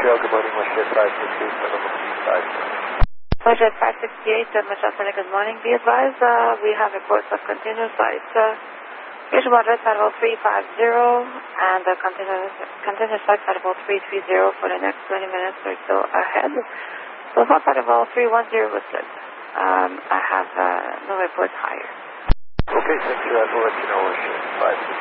Montreal, good morning, WestJet 568, level 35. WestJet 568, Metropolitan, good morning. Be advised, we have reports of continuous flight. Here's about red level 350 and continuous flight level 330 for the next 20 minutes or so ahead. So far, level 310 was good. I have no reports higher. Okay, thank you. I will let you know, WestJet 568.